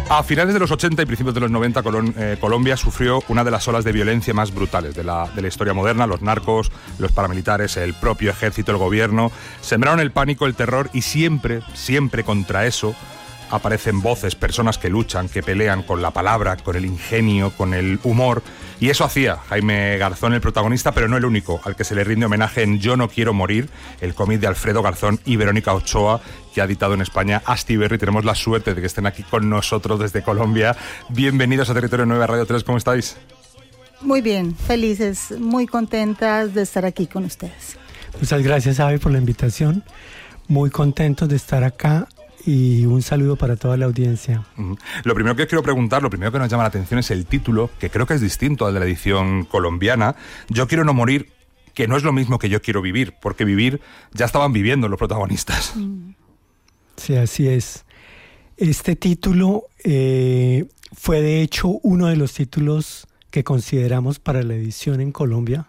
A finales de los 80 y principios de los 90, Colombia sufrió una de las olas de violencia más brutales de la historia moderna. Los narcos, los paramilitares, el propio ejército, el gobierno, sembraron el pánico, el terror, y siempre contra eso aparecen voces, personas que luchan, que pelean con la palabra, con el ingenio, con el humor. Y eso hacía Jaime Garzón, el protagonista, pero no el único, al que se le rinde homenaje en Yo no quiero morir, el cómic de Alfredo Garzón y Verónica Ochoa, que ha editado en España Astiberri. Tenemos la suerte de que estén aquí con nosotros desde Colombia. Bienvenidos a Territorio 9, Radio 3, ¿cómo estáis? Muy bien, felices, muy contentas de estar aquí con ustedes. Muchas gracias, Avi, por la invitación. Muy contentos de estar acá. Y un saludo para toda la audiencia. Lo primero que os quiero preguntar, lo primero que nos llama la atención es el título, que creo que es distinto al de la edición colombiana. Yo quiero no morir, que no es lo mismo que yo quiero vivir, porque vivir ya estaban viviendo los protagonistas. Sí, así es. Este título fue de hecho uno de los títulos que consideramos para la edición en Colombia.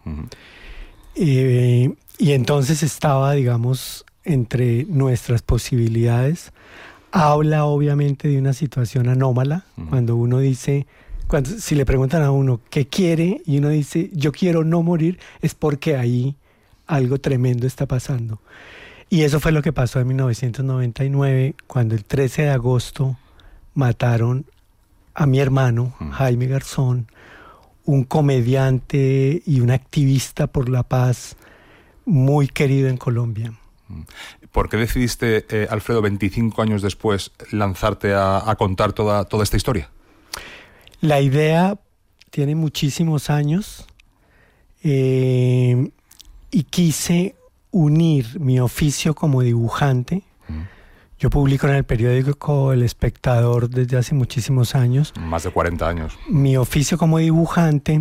Y entonces estaba, digamos, entre nuestras posibilidades. Habla obviamente de una situación anómala. Cuando uno dice, si le preguntan a uno qué quiere y uno dice yo quiero no morir, es porque ahí algo tremendo está pasando. Y eso fue lo que pasó en 1999, cuando el 13 de agosto mataron a mi hermano, Jaime Garzón, un comediante y un activista por la paz muy querido en Colombia. ¿Por qué decidiste, Alfredo, 25 años después, lanzarte a contar toda esta historia? La idea tiene muchísimos años y quise unir mi oficio como dibujante. Yo publico en el periódico El Espectador desde hace muchísimos años. Más de 40 años. Mi oficio como dibujante,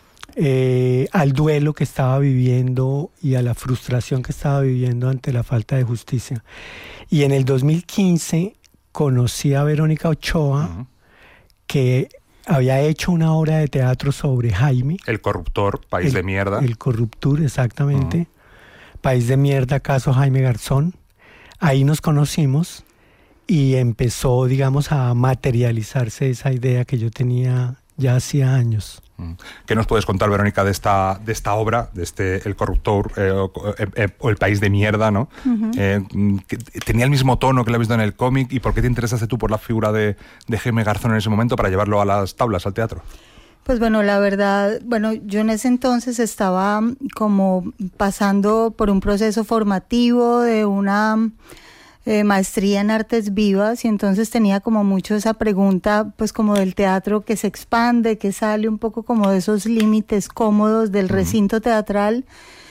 al duelo que estaba viviendo y a la frustración que estaba viviendo ante la falta de justicia. Y en el 2015 conocí a Verónica Ochoa, que había hecho una obra de teatro sobre Jaime. El corruptor, País de Mierda. El corruptor, exactamente. País de Mierda, caso Jaime Garzón. Ahí nos conocimos y empezó, digamos, a materializarse esa idea que yo tenía ya hacía años. ¿Qué nos puedes contar, Verónica, de esta obra, de El corruptor o El País de Mierda, ¿no? ¿Tenía el mismo tono que lo has visto en el cómic? ¿Y por qué te interesaste tú por la figura de Jaime Garzón en ese momento para llevarlo a las tablas, al teatro? Pues bueno, la verdad, yo en ese entonces estaba como pasando por un proceso formativo de una maestría en artes vivas, y entonces tenía como mucho esa pregunta, pues como del teatro que se expande, que sale un poco como de esos límites cómodos del recinto teatral.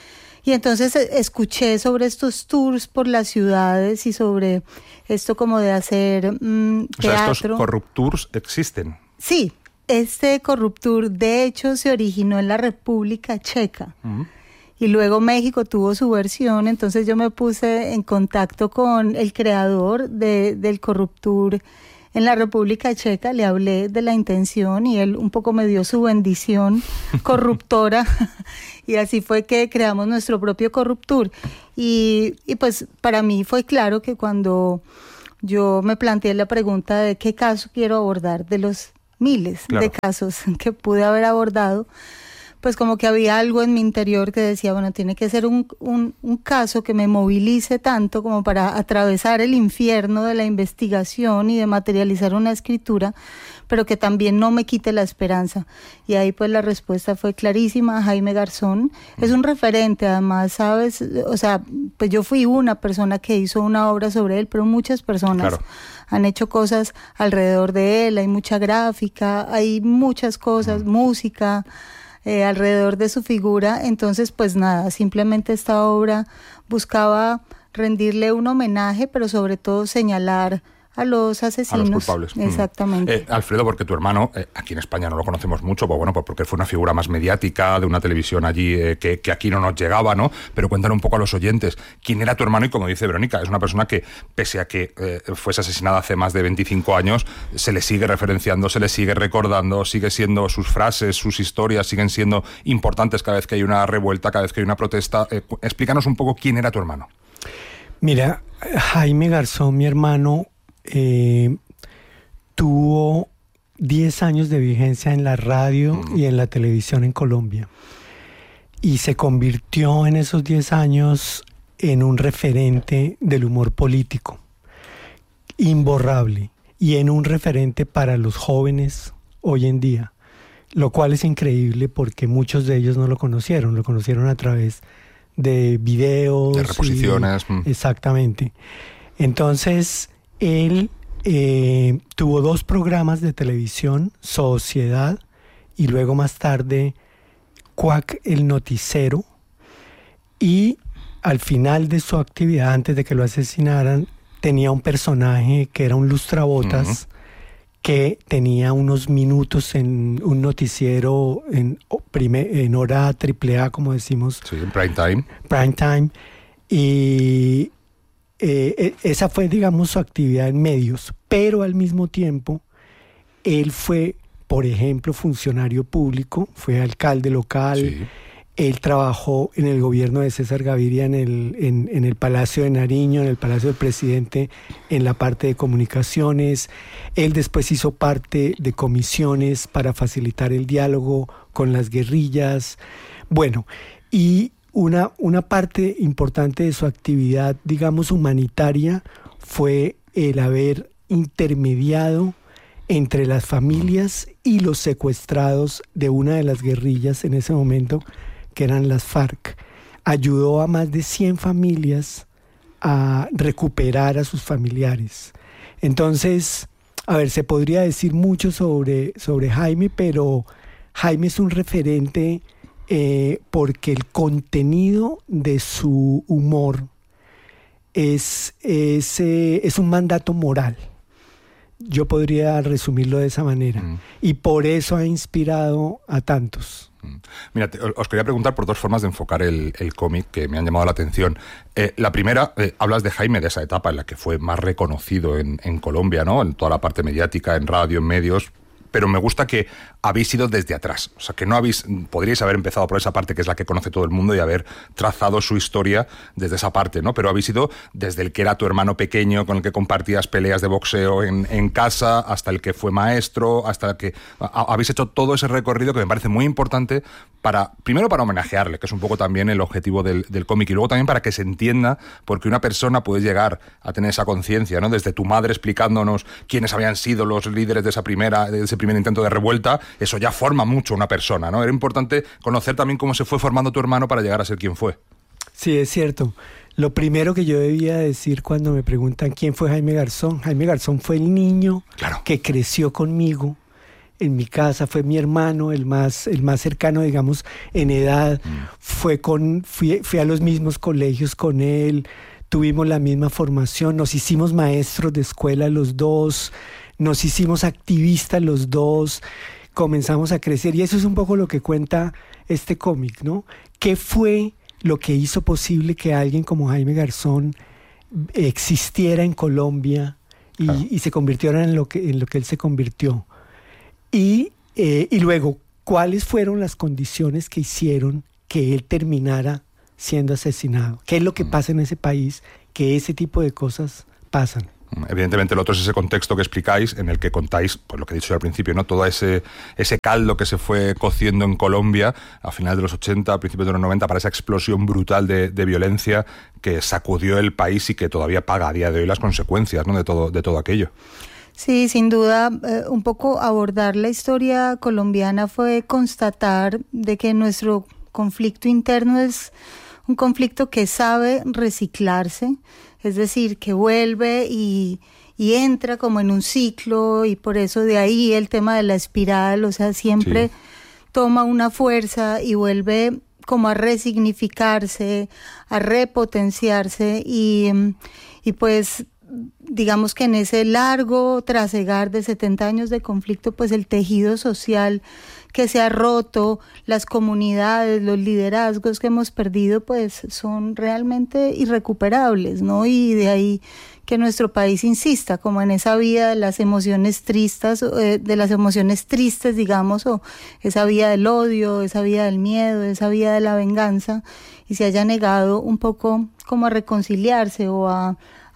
Y entonces escuché sobre estos tours por las ciudades y sobre esto como de hacer teatro. O sea, estos corruptours existen. Sí, este corruptour de hecho se originó en la República Checa. Y luego México tuvo su versión, entonces yo me puse en contacto con el creador del corruptour en la República Checa, le hablé de la intención y él un poco me dio su bendición corruptora y así fue que creamos nuestro propio corruptour. Y pues para mí fue claro que cuando yo me planteé la pregunta de qué caso quiero abordar de los miles de casos que pude haber abordado, pues como que había algo en mi interior que decía, bueno, tiene que ser un caso que me movilice tanto como para atravesar el infierno de la investigación y de materializar una escritura, pero que también no me quite la esperanza. Y ahí pues la respuesta fue clarísima. Jaime Garzón es un referente, además, ¿sabes? O sea, pues yo fui una persona que hizo una obra sobre él, pero muchas personas han hecho cosas alrededor de él. Hay mucha gráfica, hay muchas cosas, música alrededor de su figura. Entonces pues nada, simplemente esta obra buscaba rendirle un homenaje, pero sobre todo señalar a los asesinos. A los culpables. Exactamente. Alfredo, porque tu hermano, aquí en España no lo conocemos mucho, pues bueno, porque fue una figura más mediática de una televisión allí que aquí no nos llegaba, ¿no? Pero cuéntale un poco a los oyentes, ¿quién era tu hermano? Y como dice Verónica, es una persona que, pese a que fuese asesinada hace más de 25 años, se le sigue referenciando, se le sigue recordando, sigue siendo sus frases, sus historias, siguen siendo importantes cada vez que hay una revuelta, cada vez que hay una protesta. Explícanos un poco quién era tu hermano. Mira, Jaime Garzón, mi hermano, tuvo 10 años de vigencia en la radio y en la televisión en Colombia. Y se convirtió en esos 10 años en un referente del humor político, imborrable, y en un referente para los jóvenes hoy en día, lo cual es increíble porque muchos de ellos no lo conocieron a través de videos. De reposiciones. Exactamente. Entonces, él tuvo 2 programas de televisión, Sociedad, y luego más tarde Cuac, el Noticero, y al final de su actividad, antes de que lo asesinaran, tenía un personaje que era un lustrabotas, que tenía unos minutos en un noticiero en hora AAA, como decimos. Sí, en prime time. Prime time. Y esa fue, digamos, su actividad en medios. Pero al mismo tiempo, él fue, por ejemplo, funcionario público, fue alcalde local. Sí. Él trabajó en el gobierno de César Gaviria en el Palacio de Nariño, en el Palacio del Presidente, en la parte de comunicaciones. Él después hizo parte de comisiones para facilitar el diálogo con las guerrillas. Bueno, y una parte importante de su actividad, digamos, humanitaria, fue el haber intermediado entre las familias y los secuestrados de una de las guerrillas en ese momento, que eran las FARC. Ayudó a más de 100 familias a recuperar a sus familiares. Entonces, a ver, se podría decir mucho sobre Jaime, pero Jaime es un referente porque el contenido de su humor es un mandato moral. Yo podría resumirlo de esa manera. Y por eso ha inspirado a tantos. Mira, os quería preguntar por 2 formas de enfocar el cómic que me han llamado la atención. La primera, hablas de Jaime, de esa etapa en la que fue más reconocido en Colombia, ¿no? En toda la parte mediática, en radio, en medios. Pero me gusta que habéis ido desde atrás. O sea, que podríais haber empezado por esa parte que es la que conoce todo el mundo y haber trazado su historia desde esa parte, ¿no? Pero habéis ido desde el que era tu hermano pequeño, con el que compartías peleas de boxeo en casa, hasta el que fue maestro, hasta el que... Habéis hecho todo ese recorrido que me parece muy importante primero para homenajearle, que es un poco también el objetivo del cómic, y luego también para que se entienda por qué una persona puede llegar a tener esa conciencia, ¿no? Desde tu madre explicándonos quiénes habían sido los líderes de ese primer intento de revuelta, eso ya forma mucho una persona, ¿no? Era importante conocer también cómo se fue formando tu hermano para llegar a ser quien fue. Sí, es cierto. Lo primero que yo debía decir cuando me preguntan quién fue Jaime Garzón fue el niño que creció conmigo en mi casa, fue mi hermano, el más cercano, digamos, en edad. Fui a los mismos colegios con él, tuvimos la misma formación, nos hicimos maestros de escuela los 2, nos hicimos activistas los 2, comenzamos a crecer, y eso es un poco lo que cuenta este cómic, ¿no? ¿Qué fue lo que hizo posible que alguien como Jaime Garzón existiera en Colombia y se convirtiera en lo que él se convirtió? Y luego, ¿cuáles fueron las condiciones que hicieron que él terminara siendo asesinado? ¿Qué es lo que pasa en ese país? Que ese tipo de cosas pasan. Evidentemente lo otro es ese contexto que explicáis, en el que contáis, pues lo que he dicho al principio, ¿no? Todo ese caldo que se fue cociendo en Colombia a finales de los 80, a principios de los 90, para esa explosión brutal de violencia que sacudió el país y que todavía paga a día de hoy las consecuencias, ¿no? de todo aquello. Sí, sin duda, un poco abordar la historia colombiana fue constatar de que nuestro conflicto interno es un conflicto que sabe reciclarse, es decir, que vuelve y entra como en un ciclo, y por eso de ahí el tema de la espiral, o sea, siempre toma una fuerza y vuelve como a resignificarse, a repotenciarse, y pues digamos que en ese largo trasegar de 70 años de conflicto, pues el tejido social que se ha roto, las comunidades, los liderazgos que hemos perdido, pues son realmente irrecuperables, ¿no? Y de ahí que nuestro país insista como en esa vía de las emociones tristes, digamos, o esa vía del odio, esa vía del miedo, esa vía de la venganza, y se haya negado un poco como a reconciliarse o a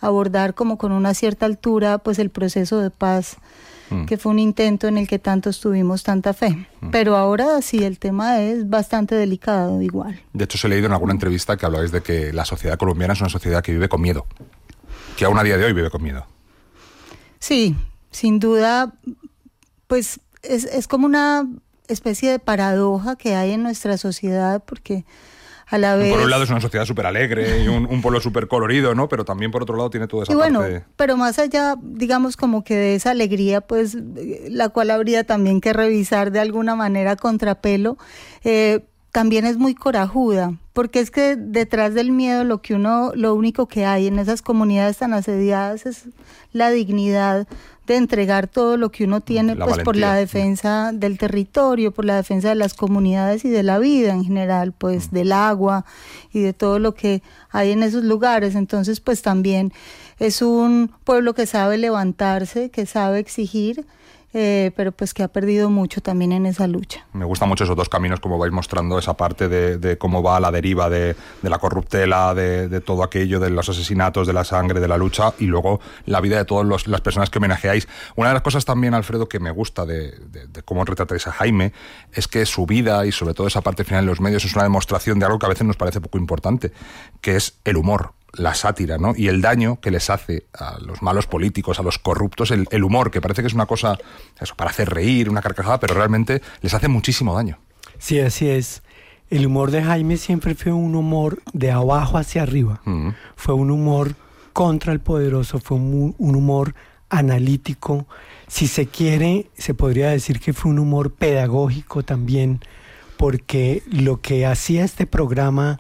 abordar como con una cierta altura pues el proceso de paz, que fue un intento en el que tantos tuvimos tanta fe. Pero ahora sí, el tema es bastante delicado igual. De hecho, os he leído en alguna entrevista que hablabais de que la sociedad colombiana es una sociedad que vive con miedo, que aún a día de hoy vive con miedo. Sí, sin duda, pues es como una especie de paradoja que hay en nuestra sociedad, porque a la vez... Por un lado es una sociedad súper alegre y un pueblo súper colorido, ¿no? Pero también por otro lado tiene toda esa parte... Bueno, pero más allá, digamos, como que de esa alegría, pues, la cual habría también que revisar de alguna manera a contrapelo, también es muy corajuda, porque es que detrás del miedo lo único que hay en esas comunidades tan asediadas es la dignidad de entregar todo lo que uno tiene, pues valentía, por la defensa del territorio, por la defensa de las comunidades y de la vida en general, pues del agua y de todo lo que hay en esos lugares. Entonces, pues también es un pueblo que sabe levantarse, que sabe exigir, pero pues que ha perdido mucho también en esa lucha. Me gustan mucho esos dos caminos, como vais mostrando, esa parte de cómo va la deriva de la corruptela, de todo aquello, de los asesinatos, de la sangre, de la lucha, y luego la vida de todas las personas que homenajeáis. Una de las cosas también, Alfredo, que me gusta de cómo retratáis a Jaime, es que su vida y sobre todo esa parte final en los medios es una demostración de algo que a veces nos parece poco importante, que es el humor, la sátira, ¿no? Y el daño que les hace a los malos políticos, a los corruptos, el humor, que parece que es una cosa, eso, para hacer reír, una carcajada, pero realmente les hace muchísimo daño. Sí, así es. El humor de Jaime siempre fue un humor de abajo hacia arriba. Fue un humor contra el poderoso, fue un humor analítico. Si se quiere, se podría decir que fue un humor pedagógico también, porque lo que hacía este programa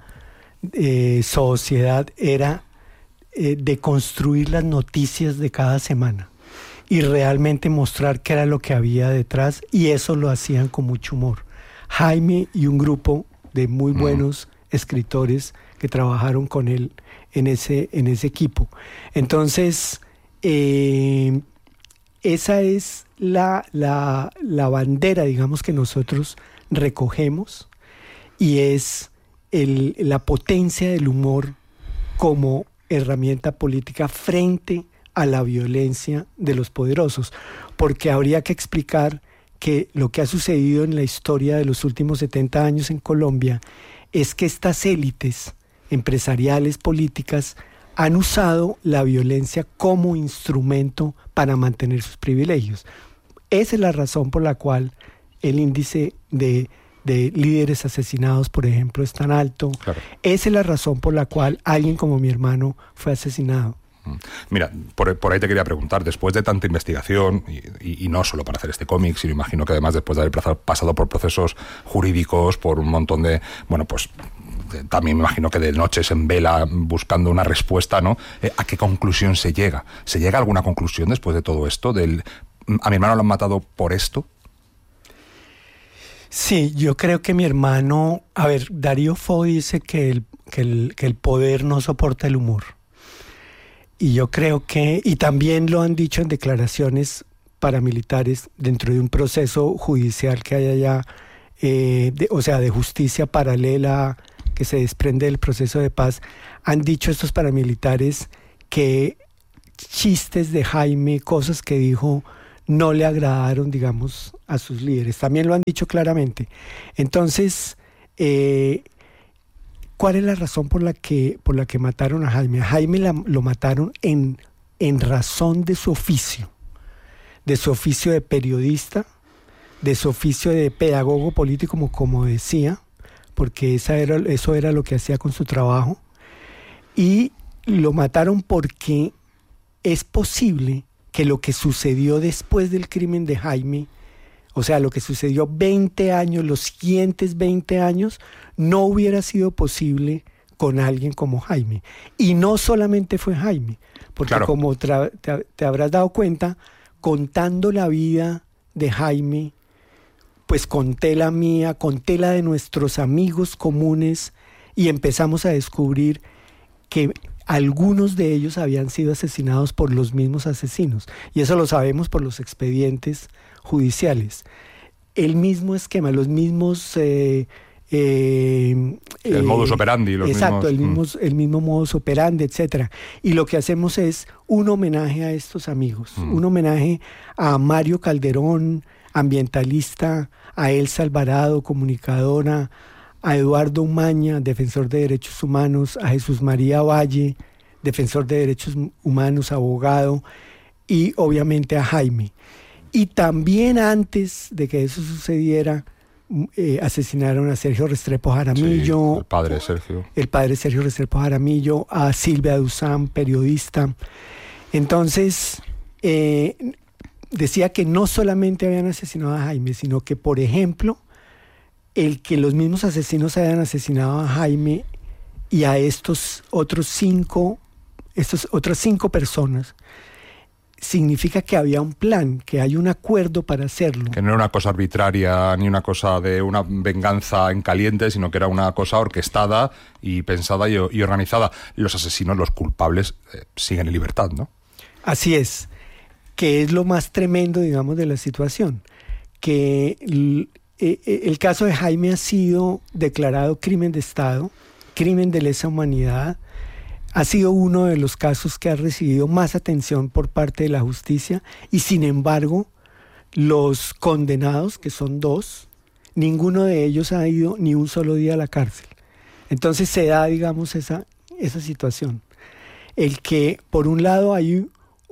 Sociedad era de construir las noticias de cada semana y realmente mostrar qué era lo que había detrás, y eso lo hacían con mucho humor. Jaime y un grupo de muy buenos escritores que trabajaron con él en ese equipo. Entonces, esa es la bandera, digamos, que nosotros recogemos, y es la potencia del humor como herramienta política frente a la violencia de los poderosos, porque habría que explicar que lo que ha sucedido en la historia de los últimos 70 años en Colombia es que estas élites empresariales, políticas, han usado la violencia como instrumento para mantener sus privilegios. Esa es la razón por la cual el índice de líderes asesinados, por ejemplo, es tan alto. Claro. Esa es la razón por la cual alguien como mi hermano fue asesinado. Mira, por ahí te quería preguntar, después de tanta investigación, y no solo para hacer este cómic, sino imagino que además después de haber pasado por procesos jurídicos, por un montón de, bueno, pues también me imagino que de noches en vela buscando una respuesta, ¿no? ¿A qué conclusión se llega? ¿Se llega a alguna conclusión después de todo esto? ¿A mi hermano lo han matado por esto? Sí, yo creo que mi hermano... A ver, Darío Fo dice que el poder no soporta el humor. Y yo creo que... Y también lo han dicho en declaraciones paramilitares dentro de un proceso judicial que hay allá, de justicia paralela que se desprende del proceso de paz. Han dicho estos paramilitares que chistes de Jaime, cosas que dijo, no le agradaron, digamos, a sus líderes. También lo han dicho claramente. Entonces, ¿cuál es la razón por la que mataron a Jaime? A Jaime lo mataron en razón de su oficio de periodista, de su oficio de pedagogo político, como decía, porque eso era lo que hacía con su trabajo, y lo mataron porque es posible que lo que sucedió después del crimen de Jaime, o sea, lo que sucedió 20 años, los siguientes 20 años, no hubiera sido posible con alguien como Jaime. Y no solamente fue Jaime, porque claro, como te habrás dado cuenta, contando la vida de Jaime, pues conté la mía, conté la de nuestros amigos comunes, y empezamos a descubrir que algunos de ellos habían sido asesinados por los mismos asesinos, y eso lo sabemos por los expedientes judiciales. El mismo esquema, los mismos el modus operandi. Exacto, el mismo modus operandi, etcétera. Y lo que hacemos es un homenaje a estos amigos, un homenaje a Mario Calderón, ambientalista, a Elsa Alvarado, comunicadora, a Eduardo Umaña, defensor de derechos humanos, a Jesús María Valle, defensor de derechos humanos, abogado, y obviamente a Jaime. Y también antes de que eso sucediera, asesinaron a Sergio Restrepo Jaramillo. Sí, el padre Sergio. El padre Sergio Restrepo Jaramillo, a Silvia Duzán, periodista. Entonces, decía que no solamente habían asesinado a Jaime, sino que, por ejemplo, el que los mismos asesinos hayan asesinado a Jaime y a estas otras 5 personas, significa que había un plan, que hay un acuerdo para hacerlo. Que no era una cosa arbitraria ni una cosa de una venganza en caliente, sino que era una cosa orquestada y pensada y organizada. Los asesinos, los culpables, siguen en libertad, ¿no? Así es, que es lo más tremendo, digamos, de la situación. Que el caso de Jaime ha sido declarado crimen de Estado, crimen de lesa humanidad. Ha sido uno de los casos que ha recibido más atención por parte de la justicia y, sin embargo, los condenados, que son 2, ninguno de ellos ha ido ni un solo día a la cárcel. Entonces se da, digamos, esa situación. El que, por un lado, hay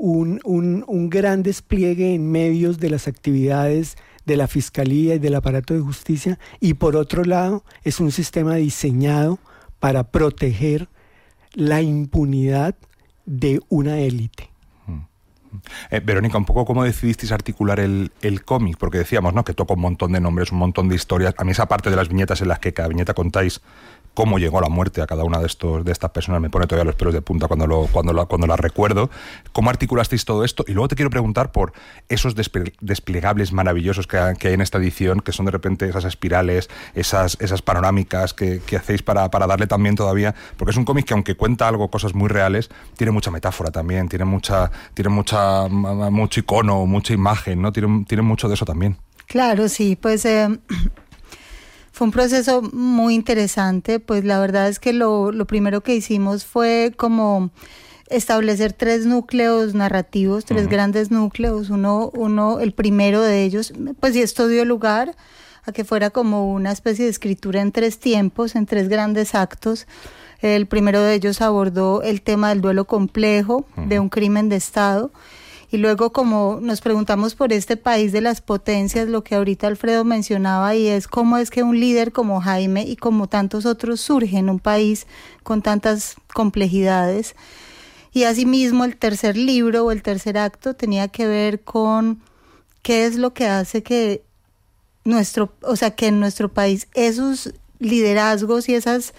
un gran despliegue en medios de las actividades de la Fiscalía y del aparato de justicia, y por otro lado, es un sistema diseñado para proteger la impunidad de una élite. Verónica, un poco cómo decidisteis articular el cómic, porque decíamos, ¿no?, que toca un montón de nombres, un montón de historias. A mí esa parte de las viñetas en las que cada viñeta contáis cómo llegó la muerte a cada una de estas personas me pone todavía los pelos de punta cuando la recuerdo. ¿Cómo articulasteis todo esto? Y luego te quiero preguntar por esos desplegables maravillosos que hay en esta edición, que son de repente esas espirales, esas panorámicas que hacéis para darle también todavía, porque es un cómic que, aunque cuenta cosas muy reales, tiene mucha metáfora también, tiene mucho icono, mucha imagen, ¿no? Tiene mucho de eso también. Claro, sí, pues fue un proceso muy interesante. Pues la verdad es que lo primero que hicimos fue como establecer 3 núcleos narrativos, 3 grandes núcleos. Uno, el primero de ellos, pues y esto dio lugar a que fuera como una especie de escritura en 3 tiempos, en 3 grandes actos. El primero de ellos abordó el tema del duelo complejo de un crimen de Estado. Y luego, como nos preguntamos por este país de las potencias, lo que ahorita Alfredo mencionaba, y es cómo es que un líder como Jaime y como tantos otros surge en un país con tantas complejidades. Y asimismo el tercer libro o el tercer acto tenía que ver con qué es lo que hace que en nuestro país esos liderazgos y esas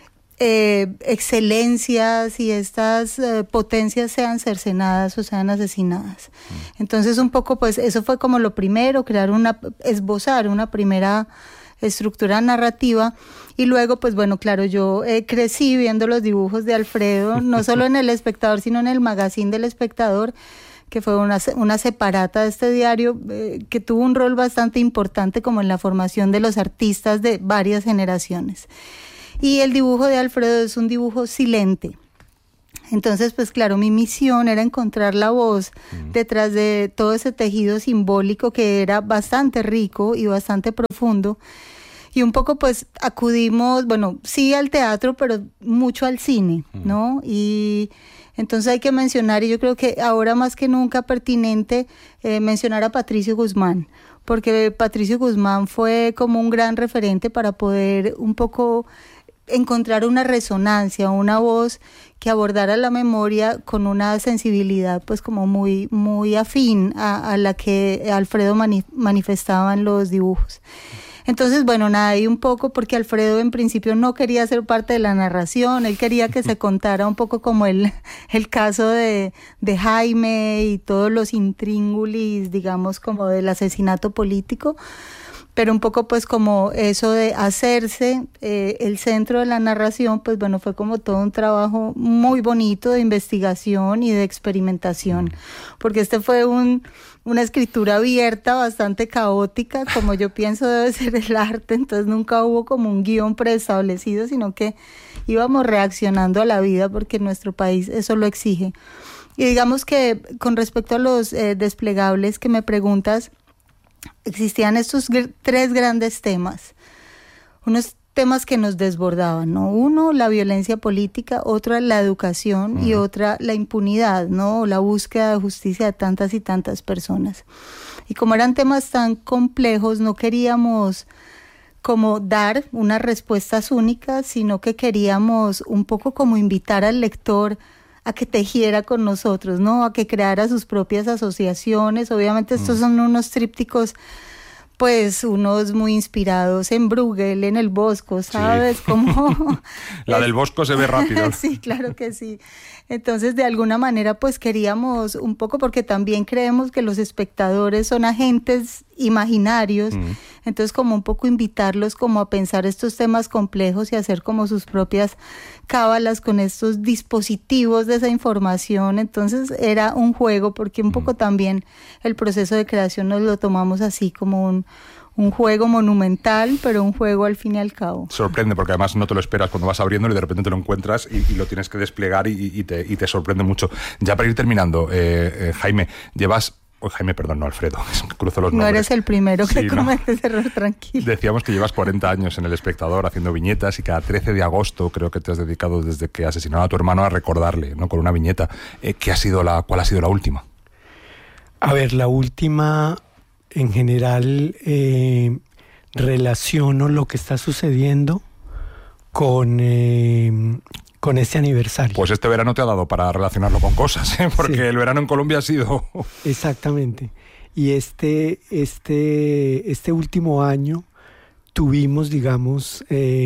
excelencias y estas potencias sean cercenadas o sean asesinadas. Entonces un poco pues eso fue como lo primero, esbozar una primera estructura narrativa. Y luego pues bueno, claro, yo crecí viendo los dibujos de Alfredo, no solo en El Espectador, sino en el magazine del Espectador, que fue una separata de este diario, que tuvo un rol bastante importante como en la formación de los artistas de varias generaciones. Y el dibujo de Alfredo es un dibujo silente. Entonces, pues claro, mi misión era encontrar la voz detrás de todo ese tejido simbólico que era bastante rico y bastante profundo. Y un poco pues acudimos, bueno, sí al teatro, pero mucho al cine, ¿no? Y entonces hay que mencionar, y yo creo que ahora más que nunca pertinente mencionar a Patricio Guzmán, porque Patricio Guzmán fue como un gran referente para poder un poco encontrar una resonancia, una voz que abordara la memoria con una sensibilidad pues como muy, muy afín a la que Alfredo manifestaba en los dibujos. Entonces, bueno, nada, y un poco porque Alfredo en principio no quería ser parte de la narración, él quería que se contara un poco como el caso de Jaime y todos los intríngulis, digamos, como del asesinato político. pero un poco pues como eso de hacerse el centro de la narración, pues bueno, fue como todo un trabajo muy bonito de investigación y de experimentación, porque este fue una escritura abierta, bastante caótica, como yo pienso debe ser el arte, entonces nunca hubo como un guión preestablecido, sino que íbamos reaccionando a la vida porque nuestro país eso lo exige. Y digamos que con respecto a los desplegables que me preguntas, existían estos tres grandes temas, unos temas que nos desbordaban, ¿no? Uno, la violencia política, otra, la educación y otra, la impunidad, ¿no? La búsqueda de justicia de tantas y tantas personas. Y como eran temas tan complejos, no queríamos como dar unas respuestas únicas, sino que queríamos un poco como invitar al lector a que tejiera con nosotros, ¿no? A que creara sus propias asociaciones. Obviamente estos son unos trípticos, pues unos muy inspirados en Bruegel, en el Bosco, ¿sabes? Sí. Como la del Bosco se ve rápido. Sí, claro que sí. Entonces, de alguna manera, pues queríamos un poco, porque también creemos que los espectadores son agentes imaginarios, entonces como un poco invitarlos como a pensar estos temas complejos y hacer como sus propias cábalas con estos dispositivos de esa información. Entonces era un juego, porque un poco también el proceso de creación nos lo tomamos así como un juego monumental, pero un juego al fin y al cabo. Sorprende, porque además no te lo esperas cuando vas abriéndolo y de repente te lo encuentras y lo tienes que desplegar y te sorprende mucho. Ya para ir terminando, Jaime, Alfredo, cruzo los nombres. No eres el primero que comete ese error, tranquilo. Decíamos que llevas 40 años en El Espectador haciendo viñetas y cada 13 de agosto creo que te has dedicado desde que asesinaron a tu hermano a recordarle, ¿no? Con una viñeta. ¿Cuál ha sido la última? A ver, la última, en general, relaciono lo que está sucediendo con este aniversario. Pues este verano te ha dado para relacionarlo con cosas, ¿eh? Porque sí. El verano en Colombia ha sido... Exactamente. Y este último año tuvimos, digamos,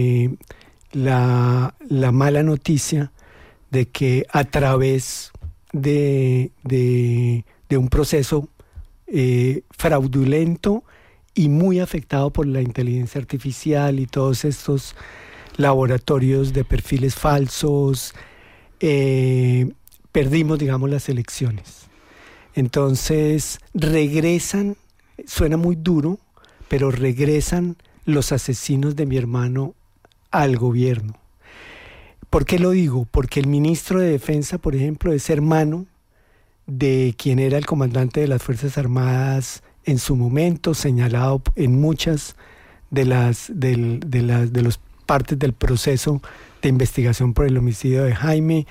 la mala noticia de que a través de un proceso fraudulento y muy afectado por la inteligencia artificial y todos estos laboratorios de perfiles falsos, perdimos, digamos, las elecciones. Entonces regresan, suena muy duro, pero regresan los asesinos de mi hermano al gobierno. ¿Por qué lo digo? Porque el ministro de Defensa, por ejemplo, es hermano de quien era el comandante de las Fuerzas Armadas en su momento, señalado en muchas de los partes del proceso de investigación por el homicidio de Jaime,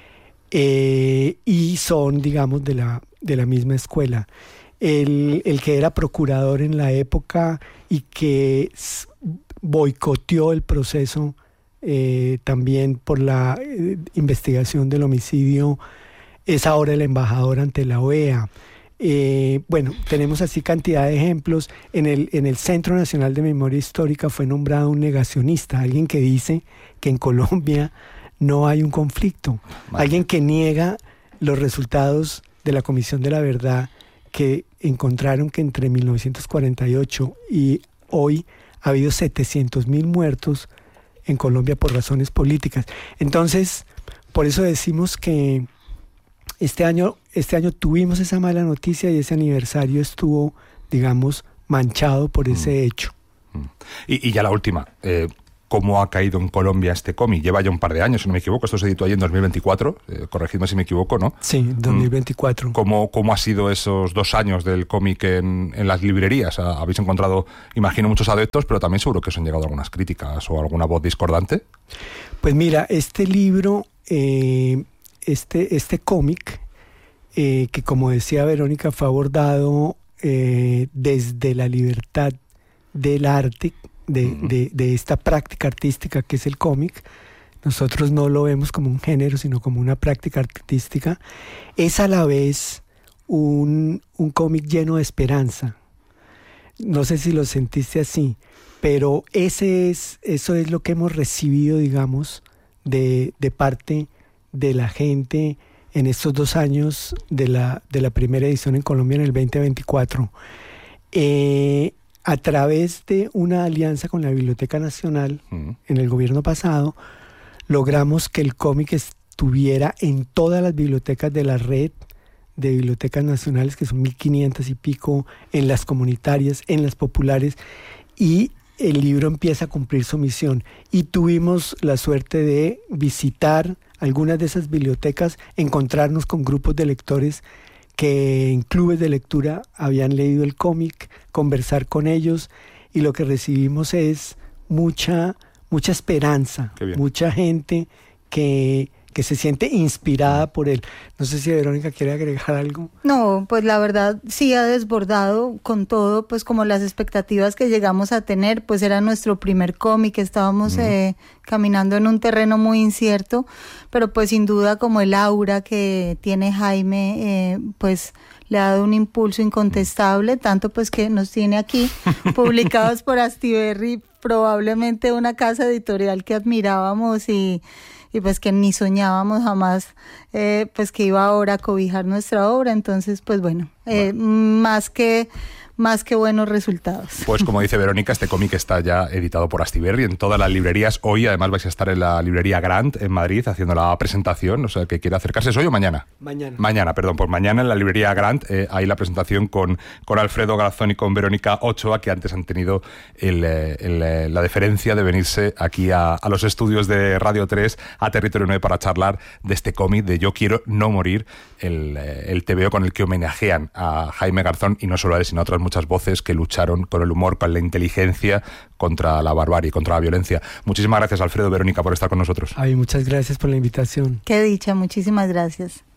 y son, digamos, de la misma escuela. El que era procurador en la época y que boicoteó el proceso también por la investigación del homicidio es ahora el embajador ante la OEA. Bueno, tenemos así cantidad de ejemplos. En el Centro Nacional de Memoria Histórica fue nombrado un negacionista, alguien que dice que en Colombia no hay un conflicto, alguien que niega los resultados de la Comisión de la Verdad, que encontraron que entre 1948 y hoy ha habido 700.000 muertos en Colombia por razones políticas. Entonces, por eso decimos que este año tuvimos esa mala noticia y ese aniversario estuvo, digamos, manchado por ese hecho. Y ya la última, ¿cómo ha caído en Colombia este cómic? Lleva ya un par de años, si no me equivoco, esto se editó ahí en 2024, corregidme si me equivoco, ¿no? Sí, 2024. ¿Cómo ha sido esos 2 años del cómic en las librerías? Habéis encontrado, imagino, muchos adeptos, pero también seguro que os han llegado algunas críticas o alguna voz discordante. Pues mira, este libro... Este cómic, que como decía Verónica, fue abordado desde la libertad del arte, de esta práctica artística que es el cómic. Nosotros no lo vemos como un género, sino como una práctica artística. Es a la vez un cómic lleno de esperanza. No sé si lo sentiste así, pero eso es lo que hemos recibido, digamos, de parte de la gente en estos 2 años de la primera edición en Colombia en el 2024. a través de una alianza con la Biblioteca Nacional, en el gobierno pasado, logramos que el cómic estuviera en todas las bibliotecas de la red de bibliotecas nacionales, que son 1.500 y pico, en las comunitarias, en las populares, y el libro empieza a cumplir su misión. Y tuvimos la suerte de visitar algunas de esas bibliotecas, encontrarnos con grupos de lectores que en clubes de lectura habían leído el cómic, conversar con ellos, y lo que recibimos es mucha esperanza, mucha gente que se siente inspirada por él. No sé si Verónica quiere agregar algo. No, pues la verdad sí ha desbordado con todo, pues como las expectativas que llegamos a tener, pues era nuestro primer cómic, estábamos caminando en un terreno muy incierto, pero pues sin duda como el aura que tiene Jaime, pues le ha dado un impulso incontestable, tanto pues que nos tiene aquí publicados por Astiberri, probablemente una casa editorial que admirábamos y pues que ni soñábamos jamás pues que iba ahora a cobijar nuestra obra. Entonces pues bueno. Más que buenos resultados. Pues como dice Verónica, este cómic está ya editado por Astiberri en todas las librerías. Hoy además vais a estar en la librería Grant en Madrid haciendo la presentación. O sea, que quiere acercarse. ¿Es hoy o mañana? Mañana, perdón. Pues mañana en la librería Grant hay la presentación con Alfredo Garzón y con Verónica Ochoa, que antes han tenido la deferencia de venirse aquí a los estudios de Radio 3, a Territorio 9, para charlar de este cómic de Yo quiero no morir, el TVO con el que homenajean a Jaime Garzón, y no solo a él, sino a otras muchas voces que lucharon con el humor, con la inteligencia, contra la barbarie, contra la violencia. Muchísimas gracias, Alfredo, Verónica, por estar con nosotros. Ay, muchas gracias por la invitación. Qué dicha, muchísimas gracias.